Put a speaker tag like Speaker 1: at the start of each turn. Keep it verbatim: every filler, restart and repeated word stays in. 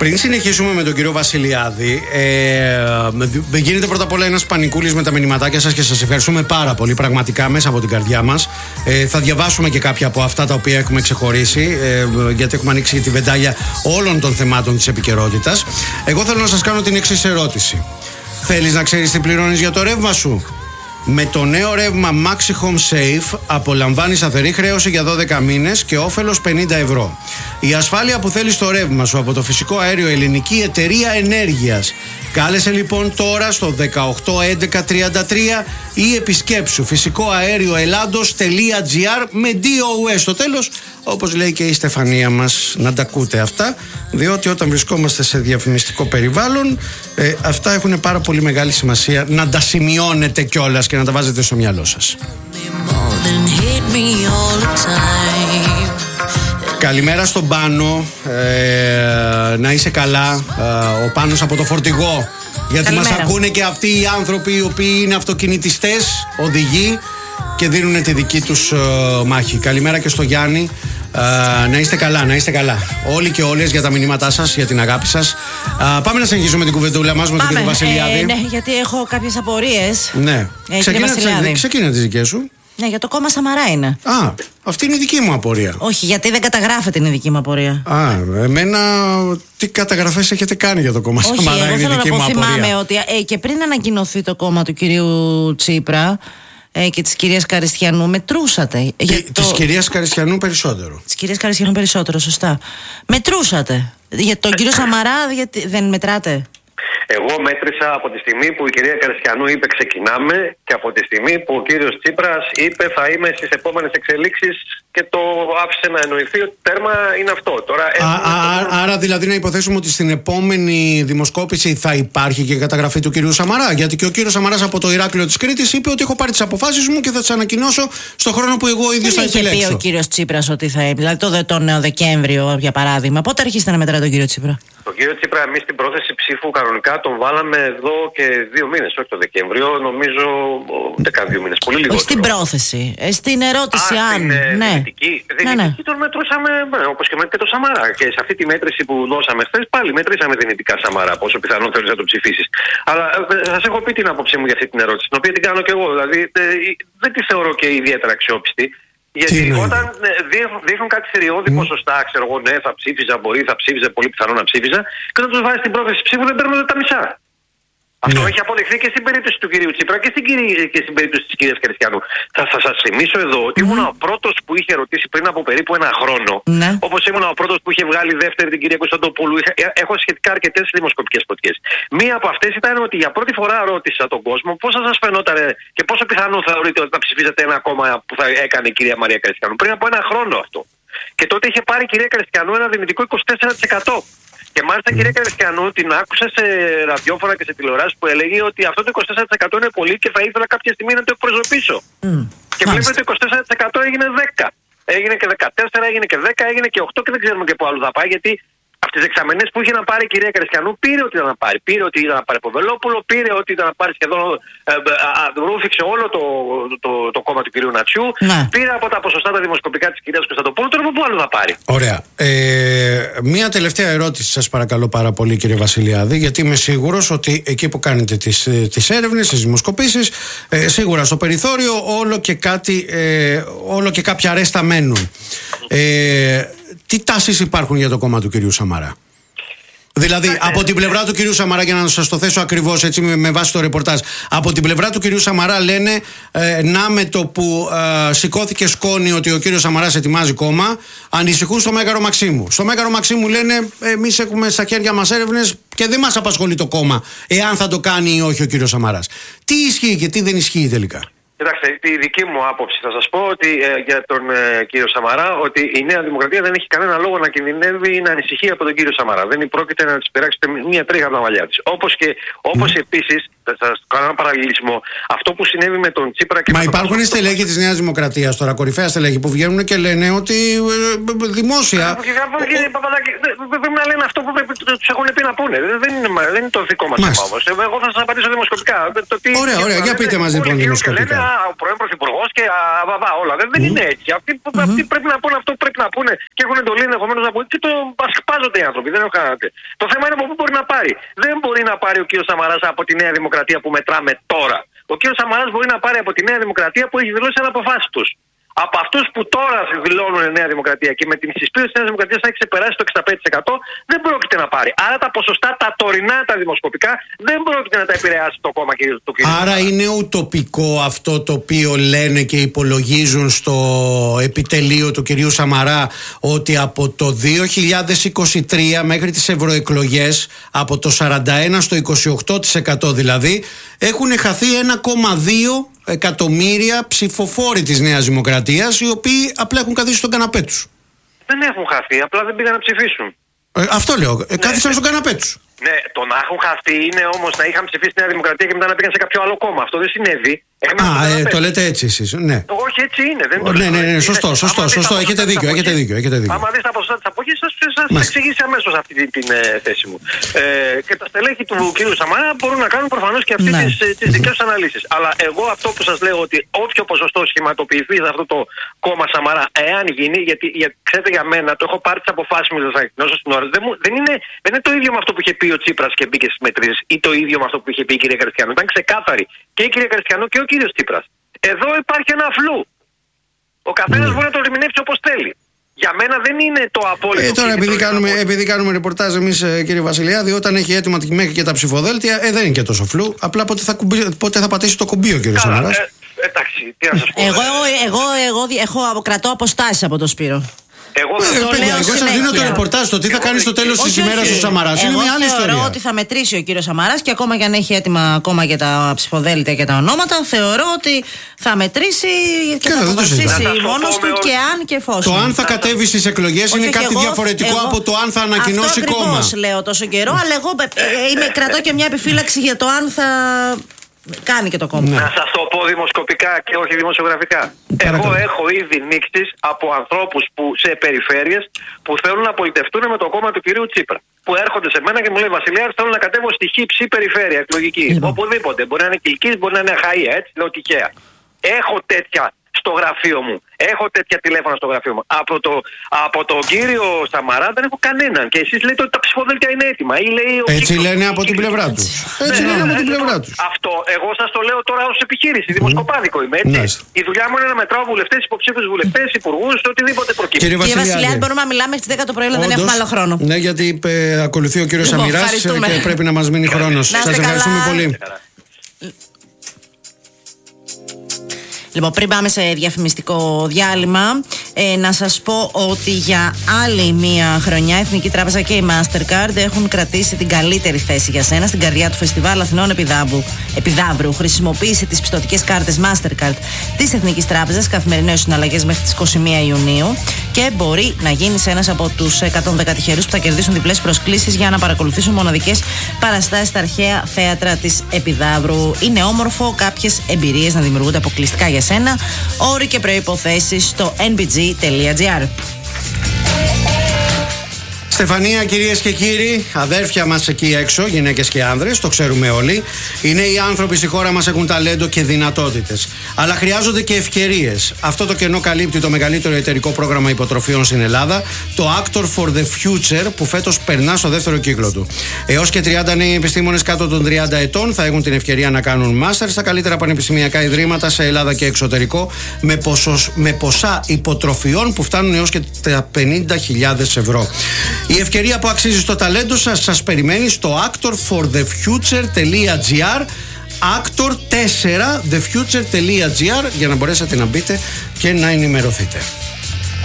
Speaker 1: Πριν συνεχίσουμε με τον κύριο Βασιλιάδη, ε, γίνεται πρώτα απ' όλα ένας πανικούλης με τα μηνυματάκια σας και σας ευχαριστούμε πάρα πολύ, πραγματικά μέσα από την καρδιά μας. Ε, θα διαβάσουμε και κάποια από αυτά τα οποία έχουμε ξεχωρίσει, ε, γιατί έχουμε ανοίξει τη βεντάλια όλων των θεμάτων της επικαιρότητας. Εγώ θέλω να σας κάνω την εξής ερώτηση. Θέλεις να ξέρεις τι πληρώνεις για το ρεύμα σου? Με το νέο ρεύμα Maxi Home Safe απολαμβάνεις σταθερή χρέωση για δώδεκα μήνες και όφελος πενήντα ευρώ. Η ασφάλεια που θέλεις στο ρεύμα σου από το φυσικό αέριο Ελληνική Εταιρεία Ενέργειας. Κάλεσε λοιπόν τώρα στο δεκαοκτώ έντεκα τριάντα τρία ή επισκέψου φυσικό αέριο ελλάδος τελεία τζι άρ με ντι ο ες στο τέλος, όπως λέει και η Στεφανία μας, να τα ακούτε αυτά, διότι όταν βρισκόμαστε σε διαφημιστικό περιβάλλον, ε, αυτά έχουν πάρα πολύ μεγάλη σημασία να τα σημειώνετε κιόλας και να τα βάζετε στο μυαλό σας. Καλημέρα στον Πάνο, ε, να είσαι καλά, ε, ο Πάνος από το φορτηγό, γιατί καλημέρα. Μας ακούνε και αυτοί οι άνθρωποι οι οποίοι είναι αυτοκινητιστές, οδηγοί και δίνουν τη δική τους ε, μάχη. Καλημέρα και στο Γιάννη, ε, να είστε καλά, να είστε καλά όλοι και όλες για τα μηνύματά σας, για την αγάπη σας. ε, Πάμε να συνεχίσουμε την κουβεντούλα μας με τον κύριο Βασιλιάδη.
Speaker 2: ε, Ναι, γιατί έχω κάποιες απορίες.
Speaker 1: Ναι, ε, ξεκίνα τις δικές σου.
Speaker 2: Ναι, για το κόμμα Σαμαρά είναι.
Speaker 1: Α, αυτή είναι η δική μου απορία.
Speaker 2: Όχι, γιατί δεν καταγράφεται, είναι η δική μου απορία.
Speaker 1: Α, εμένα τι καταγραφές έχετε κάνει για το κόμμα
Speaker 2: Όχι,
Speaker 1: Σαμαρά?
Speaker 2: εγώ
Speaker 1: είναι η
Speaker 2: θέλω
Speaker 1: δική
Speaker 2: να πω,
Speaker 1: μου απορία.
Speaker 2: θυμάμαι ότι ε, και πριν ανακοινωθεί το κόμμα του κυρίου Τσίπρα ε, και της κυρίας Καριστιανού, μετρούσατε.
Speaker 1: Τι,
Speaker 2: για το...
Speaker 1: Της κυρίας Καριστιανού περισσότερο.
Speaker 2: Της κυρίας Καριστιανού περισσότερο, σωστά. Μετρούσατε. Για τον κύριο Σαμαρά, γιατί δεν μετράτε?
Speaker 3: Εγώ μέτρησα από τη στιγμή που η κυρία Καριστιανού είπε ξεκινάμε και από τη στιγμή που ο κύριος Τσίπρας είπε θα είμαι στις επόμενες εξελίξεις και το άφησε να εννοηθεί ότι τέρμα είναι αυτό. Τώρα,
Speaker 1: α, α, το... Άρα δηλαδή να υποθέσουμε ότι στην επόμενη δημοσκόπηση θα υπάρχει και καταγραφή του κυρίου Σαμαρά, γιατί και ο κύριος Σαμαράς από το Ηράκλειο της Κρήτης είπε ότι έχω πάρει τις αποφάσεις μου και θα τις ανακοινώσω στον χρόνο που εγώ ίδιος θα επιλέξω.
Speaker 2: Δεν είχε πει ο κύριος Τσίπρας ότι θα είπε, δηλαδή το, τον Δεκέμβριο για παράδειγμα? Πότε αρχίσετε να μετράτε τον κύριο Τσίπρα?
Speaker 3: Τον κύριο Τσίπρα, εμείς την πρόθεση ψήφου κανονικά τον βάλαμε εδώ και δύο μήνες, όχι το Δεκέμβριο, νομίζω ούτε καν δύο μήνες, πολύ λιγότερο.
Speaker 2: Όχι στην πρόθεση, ε, στην ερώτηση
Speaker 3: Α,
Speaker 2: αν.
Speaker 3: Στην, ε,
Speaker 2: ναι.
Speaker 3: Δυνητική, δυνητική ναι, ναι. Τον μετρούσαμε, ναι, όπως και με και το Σαμαρά. Και σε αυτή τη μέτρηση που δώσαμε χθες, πάλι μετρήσαμε δυνητικά Σαμαρά, πόσο πιθανόν θέλεις να το ψηφίσεις. Αλλά ε, σας έχω πει την άποψή μου για αυτή την ερώτηση, την οποία την κάνω και εγώ. Δηλαδή ε, ε, δεν τη θεωρώ και ιδιαίτερα αξιόπιστη. Γιατί όταν δείχνουν, δείχνουν κάτι θηριώδη mm. ποσοστά, ξέρω εγώ, ναι, θα ψήφιζα, μπορεί, θα ψήφιζα, πολύ πιθανό να ψήφιζα, και όταν τους βάζεις την πρόθεση ψήφου δεν παίρνουν τα μισά. Αυτό ναι. έχει αποδειχθεί και στην περίπτωση του κυρίου Τσίπρα και στην, κυρί... και στην περίπτωση της κυρίας Καριστιανού. Θα, θα σας θυμίσω εδώ ότι mm. ήμουν ο πρώτος που είχε ρωτήσει πριν από περίπου ένα χρόνο, mm. όπως ήμουν ο πρώτος που είχε βγάλει δεύτερη την κυρία Κωνσταντοπούλου. Έχω σχετικά αρκετές δημοσκοπικές φωτιές. Μία από αυτές ήταν ότι για πρώτη φορά ρώτησα τον κόσμο πώς θα σας φαινόταν και πόσο πιθανό θεωρείτε ότι θα ψηφίσετε ένα κόμμα που θα έκανε η κυρία Μαρία Καριστιανού. Πριν από ένα χρόνο αυτό. Και τότε είχε πάρει η κυρία Καριστιανού ένα δυνητικό είκοσι τέσσερα τοις εκατό. Και μάλιστα η mm. κυρία Καριστιανού την άκουσα σε ραδιόφωνα και σε τηλεοράσεις που έλεγε ότι αυτό το είκοσι τέσσερα τοις εκατό είναι πολύ και θα ήθελα κάποια στιγμή να το εκπροσωπήσω. Mm. Και βλέπετε το είκοσι τέσσερα τοις εκατό έγινε δέκα. Έγινε και δεκατέσσερα, έγινε και δέκα, έγινε και οκτώ και δεν ξέρουμε και πού άλλο θα πάει, γιατί από τις δεξαμενές που είχε να πάρει η κυρία Καριστιανού πήρε ότι ήταν να πάρει. Πήρε ότι ήταν να πάρει από Βελόπουλο, πήρε ότι ήταν να πάρει σχεδόν. Ε, ε, ρούφηξε όλο το, το, το, το κόμμα του κυρίου Νατσιού. Ναι. Πήρε από τα ποσοστά τα δημοσκοπικά της κυρίας Κωνσταντοπούλου. Τώρα από πού άλλο θα πάρει?
Speaker 1: Ωραία. Ε, μία τελευταία ερώτηση, σας παρακαλώ πάρα πολύ, κύριε Βασιλιάδη, γιατί είμαι σίγουρος ότι εκεί που κάνετε τις, τις έρευνες, τις δημοσκοπήσεις, ε, σίγουρα στο περιθώριο όλο και, κάτι, ε, όλο και κάποια ρέστα μένουν. Ε, Τι τάσεις υπάρχουν για το κόμμα του κυρίου Σαμαρά? Δηλαδή, από την πλευρά του κυρίου Σαμαρά, για να σας το θέσω ακριβώς έτσι με, με βάση το ρεπορτάζ, από την πλευρά του κυρίου Σαμαρά λένε ε, να με το που ε, σηκώθηκε σκόνη ότι ο κύριος Σαμαράς ετοιμάζει κόμμα, ανησυχούν στο Μέγαρο Μαξίμου. Στο Μέγαρο Μαξίμου λένε εμείς έχουμε στα χέρια μας έρευνες και δεν μας απασχολεί το κόμμα εάν θα το κάνει ή όχι ο κύριος Σαμαράς. Τι ισχύει και τι δεν ισχύει τελικά?
Speaker 3: Κοιτάξτε, τη δική μου άποψη θα σας πω ότι ε, για τον ε, κύριο Σαμαρά, ότι η Νέα Δημοκρατία δεν έχει κανένα λόγο να κινδυνεύει ή να ανησυχεί από τον κύριο Σαμαρά. Δεν πρόκειται να της πειράξει μία τρίχα από τα μαλλιά της. Όπως, και, όπως mm. επίσης, θα σας κάνω ένα παραλληλισμό. Αυτό που συνέβη με τον Τσίπρα και.
Speaker 1: Μα υπάρχουν τον... στελέχοι της Νέας Δημοκρατίας τώρα, κορυφαία στελέχοι που βγαίνουν και λένε ότι ε, δημόσια.
Speaker 3: Πρέπει να λένε αυτό που τους έχουν πει να πούνε. Δεν είναι, δεν είναι το δικό μας θέμα όμως. Εγώ θα σας απαντήσω δημοσκοπικά.
Speaker 1: Ωραία, ωραία, για πείτε μας λοιπόν δημοσκοπικά.
Speaker 3: Ο πρώην Πρωθυπουργός και αβαβά όλα. Δεν είναι έτσι. Αυτοί πρέπει να πούνε αυτό που πρέπει να πούνε και έχουν εντολή ενδεχομένως να πούνε και το ασπάζονται οι άνθρωποι. Δεν έχω κανένα. Το θέμα είναι από πού μπορεί να πάρει. Δεν μπορεί να πάρει ο κ. Σαμαράς από τη Νέα Δημοκρατία που μετράμε τώρα. Ο κ. Σαμαράς μπορεί να πάρει από τη Νέα Δημοκρατία που έχει δηλώσει αναποφάσεις τους. Από αυτούς που τώρα δηλώνουν Νέα Δημοκρατία και με την συσπήρωση της Νέας Δημοκρατίας θα έχει ξεπεράσει το εξήντα πέντε τοις εκατό, δεν πρόκειται να πάρει. Άρα τα ποσοστά, τα τωρινά, τα δημοσκοπικά, δεν πρόκειται να τα επηρεάσει το κόμμα του κ.
Speaker 1: Άρα είναι ουτοπικό αυτό το οποίο λένε και υπολογίζουν στο επιτελείο του κ. Σαμαρά, ότι από το δύο χιλιάδες είκοσι τρία μέχρι τις ευρωεκλογές, από το σαράντα ένα στο είκοσι οκτώ τοις εκατό δηλαδή, έχουν χαθεί ένα κόμμα δύο εκατομμύρια ψηφοφόροι της Νέας Δημοκρατίας, οι οποίοι απλά έχουν καθίσει στον καναπέ τους.
Speaker 3: Δεν έχουν χαθεί, απλά δεν πήγαν να ψηφίσουν.
Speaker 1: Ε, αυτό λέω. Ε, ναι, κάθισαν στον καναπέ τους.
Speaker 3: Ναι, το να έχουν χαθεί είναι όμως να είχαν ψηφίσει τη Νέα Δημοκρατία και μετά να πήγαν σε κάποιο άλλο κόμμα. Αυτό δεν συνέβη.
Speaker 1: Α, ε, το λέτε έτσι εσείς. Ναι.
Speaker 3: Όχι, έτσι είναι. Δεν το
Speaker 1: ναι, ναι, ναι, σωστό, είναι, σωστό, σωστό. Έχετε δίκιο, έχετε δίκιο, έχετε δίκιο.
Speaker 3: Άμα δεις τα ποσοστά της αποχής, σας, σας εξηγήσει αμέσως αυτή την, την ε, θέση μου. Ε, και τα στελέχη του κ. Σαμαρά μπορούν να κάνουν προφανώς και αυτές ναι. τις, τις δικές τους αναλύσεις. Αλλά εγώ αυτό που σας λέω, ότι όποιο ποσοστό σχηματοποιηθεί σε αυτό το κόμμα Σαμαρά, εάν γίνει, γιατί για, ξέρετε για μένα, το έχω πάρει τις αποφάσεις μου, θα εκδηλώσω στην ώρα, δεν, δεν, είναι, δεν είναι το ίδιο με αυτό που είχε πει ο Τσίπρας και μπήκε στις μετρήσεις, ή το ίδιο με αυτό που είχε πει η κυρία Κριστιανού. Ήταν ξεκάθαρη και η κυρία Κριστιανού και ο κύριος Τσίπρας. Εδώ υπάρχει ένα φλού. Ο καθένας mm. μπορεί να το ερμηνεύσει όπως θέλει. Για μένα δεν είναι το απόλυτο.
Speaker 1: Ε, τώρα, επειδή κάνουμε, επειδή κάνουμε ρεπορτάζ εμείς, κύριε Βασιλιάδη, όταν έχει έτοιμα μέχρι και τα ψηφοδέλτια, ε, δεν είναι και τόσο φλού. Απλά πότε θα, κουμπί, πότε θα πατήσει το κουμπί ο κύριος Σαμαράς.
Speaker 3: Ε, εντάξει, τι να σας πω.
Speaker 2: Εγώ, εγώ, εγώ, εγώ έχω, κρατώ αποστάσεις από τον Σπύρο.
Speaker 3: Εγώ,
Speaker 1: ε, το παιδιά, εγώ σας δίνω το ρεπορτάζ. Το τι θα κάνει στο τέλος της ημέρας ο Σαμαράς είναι μια άλλη ιστορία.
Speaker 2: Θεωρώ ότι θα μετρήσει ο κύριος Σαμαράς και ακόμα και αν έχει έτοιμα ακόμα για τα ψηφοδέλτια και τα ονόματα, θεωρώ ότι θα μετρήσει και θα αποφασίσει μόνος του και αν και εφόσον.
Speaker 1: Το αν θα κατέβει στις εκλογές είναι κάτι διαφορετικό από το αν θα ανακοινώσει κόμμα.
Speaker 2: Αυτό λέω τόσο καιρό, αλλά εγώ κρατώ και μια επιφύλαξη για το αν θα κάνει και το κόμμα.
Speaker 3: Ναι. Να σας το πω δημοσκοπικά και όχι δημοσιογραφικά. Εγώ έχω ήδη νίξεις από ανθρώπους που, σε περιφέρειες που θέλουν να πολιτευτούν με το κόμμα του κυρίου Τσίπρα. Που έρχονται σε μένα και μου λέει Βασιλιάδη, θέλω να κατέβω στη χύψη περιφέρεια εκλογική. Λοιπόν. Οπουδήποτε. Μπορεί να είναι Κιλκής, μπορεί να είναι Αχαΐα, έτσι λέω τυχαία. Έχω τέτοια στο γραφείο μου. Έχω τέτοια τηλέφωνα στο γραφείο μου. Από, το, από τον κύριο Σαμαρά δεν έχω κανέναν. Και εσείς λέτε ότι τα ψηφοδέλτια είναι έτοιμα. Ή λέει ο
Speaker 1: Έτσι κύκλος, λένε από την πλευρά τους. Έτσι
Speaker 3: ναι,
Speaker 1: λένε
Speaker 3: ναι,
Speaker 1: από την
Speaker 3: ναι,
Speaker 1: πλευρά
Speaker 3: ναι,
Speaker 1: τους.
Speaker 3: Αυτό εγώ σας το λέω τώρα ως επιχείρηση. Δημοσκοπάδικο είμαι. Έτσι. Ναι. Η δουλειά μου είναι να μετράω βουλευτές, υποψήφιους βουλευτές, υπουργούς, οτιδήποτε προκύπτει.
Speaker 1: Κύριε
Speaker 2: Βασιλιάδη, μπορούμε να μιλάμε στις δέκα το πρωί, αλλά δεν έχουμε άλλο χρόνο.
Speaker 1: Ναι, γιατί ακολουθεί ο κύριος Σαμαράς και πρέπει να μας μείνει χρόνος. Σας ευχαριστούμε πολύ.
Speaker 2: Λοιπόν, πριν πάμε σε διαφημιστικό διάλειμμα, ε, να σας πω ότι για άλλη μία χρονιά η Εθνική Τράπεζα και η Mastercard έχουν κρατήσει την καλύτερη θέση για σένα στην καρδιά του Φεστιβάλ Αθηνών Επιδαύρου. Επιδαύρου. Χρησιμοποίησε τις πιστωτικές κάρτες Mastercard της Εθνικής Τράπεζας, καθημερινές συναλλαγές μέχρι τις είκοσι μία Ιουνίου, και μπορεί να γίνεις ένας από τους εκατόν δέκα τυχερούς που θα κερδίσουν διπλές προσκλήσεις για να παρακολουθήσουν μοναδικές παραστάσεις στα αρχαία θέατρα της Επιδαύρου. Είναι όμορφο κάποιες εμπειρίες να δημιουργούνται αποκλειστικά για σένα. Όροι και προϋποθέσεις στο εν μπι τζι τελεία τζι άρ.
Speaker 1: Στεφανία, κυρίες και κύριοι, αδέρφια μας εκεί έξω, γυναίκες και άνδρες, το ξέρουμε όλοι. Οι νέοι άνθρωποι στη χώρα μας έχουν ταλέντο και δυνατότητες. Αλλά χρειάζονται και ευκαιρίες. Αυτό το κενό καλύπτει το μεγαλύτερο εταιρικό πρόγραμμα υποτροφίων στην Ελλάδα, το Actor for the Future, που φέτος περνά στο δεύτερο κύκλο του. Έως και τριάντα νέοι επιστήμονες κάτω των τριάντα ετών θα έχουν την ευκαιρία να κάνουν μάστερ στα καλύτερα πανεπιστημιακά ιδρύματα σε Ελλάδα και εξωτερικό, με, ποσος, με ποσά υποτροφιών που φτάνουν έως και τα πενήντα χιλιάδες ευρώ. Η ευκαιρία που αξίζει στο ταλέντο σας σας περιμένει στο actor for the future τελεία τζι άρ, actor τέσσερα the future τελεία τζι άρ, για να μπορέσετε να μπείτε και να ενημερωθείτε.